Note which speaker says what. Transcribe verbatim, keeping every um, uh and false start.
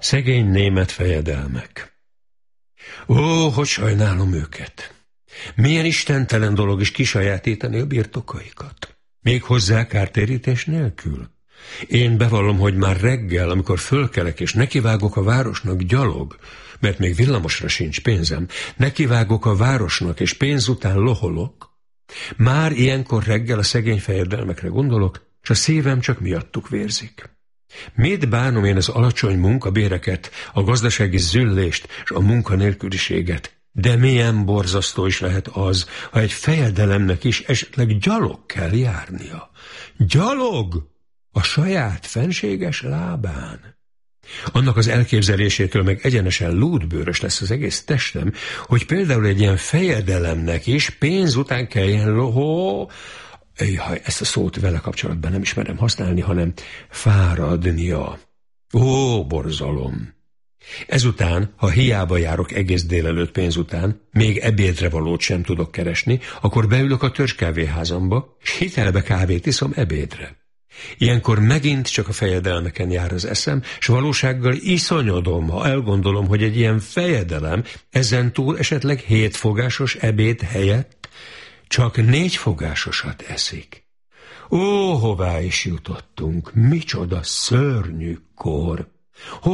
Speaker 1: Szegény német fejedelmek. Ó, hogy sajnálom őket! Milyen istentelen dolog is kisajátítani a birtokaikat. Még hozzá kártérítés nélkül. Én bevallom, hogy már reggel, amikor fölkelek és nekivágok a városnak gyalog, mert még villamosra sincs pénzem, nekivágok a városnak és pénz után loholok, már ilyenkor reggel a szegény fejedelmekre gondolok, és a szívem csak miattuk vérzik. Mit bánom én az alacsony munkabéreket, a gazdasági züllést és a munkanélküliséget, de milyen borzasztó is lehet az, ha egy fejedelemnek is esetleg gyalog kell járnia. Gyalog! A saját fenséges lábán. Annak az elképzelésétől meg egyenesen lúdbőrös lesz az egész testem, hogy például egy ilyen fejedelemnek is pénz után kelljen lohó, jaj, ezt a szót vele kapcsolatban nem ismerem használni, hanem fáradnia. Ó, borzalom! Ezután, ha hiába járok egész délelőtt pénz után, még ebédre valót sem tudok keresni, akkor beülök a törzskávéházamba, s hitelbe kávét iszom ebédre. Ilyenkor megint csak a fejedelmeken jár az eszem, s valósággal iszonyodom, ha elgondolom, hogy egy ilyen fejedelem ezentúl esetleg hétfogásos ebéd helyett csak négyfogásosat eszik. Ó, hová is jutottunk, micsoda szörnyű kor!